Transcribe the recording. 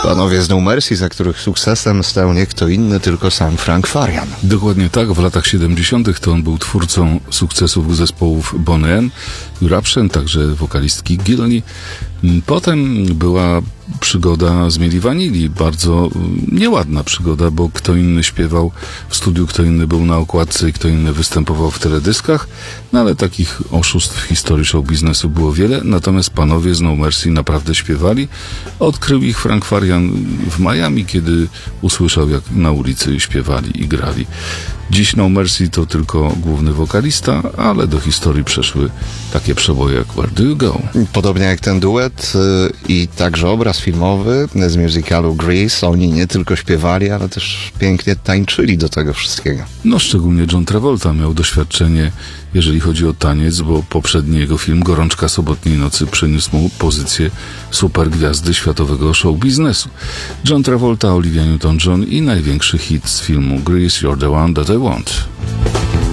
Panowie z No Mercy, za których sukcesem stał nie kto inny, tylko sam Frank Farian. Dokładnie tak, w latach 70. to on był twórcą sukcesów zespołów Boney M, Eruption, także wokalistki Gilney. Potem była przygoda z Milli Vanilli, bardzo nieładna przygoda, bo kto inny śpiewał w studiu, kto inny był na okładce i kto inny występował w teledyskach, no ale takich oszustw w historii show biznesu było wiele, natomiast panowie z No Mercy naprawdę śpiewali. Odkrył ich Frank Farian w Miami, kiedy usłyszał, jak na ulicy śpiewali i grali. Dziś No Mercy to tylko główny wokalista, ale do historii przeszły takie przeboje jak Where Do You Go? Podobnie jak ten duet i także obraz filmowy z musicalu Grease. Oni nie tylko śpiewali, ale też pięknie tańczyli do tego wszystkiego. No szczególnie John Travolta miał doświadczenie, jeżeli chodzi o taniec, bo poprzedni jego film Gorączka sobotniej nocy przyniósł mu pozycję supergwiazdy światowego show biznesu. John Travolta, Olivia Newton-John i największy hit z filmu Grease, You're the One That I Want.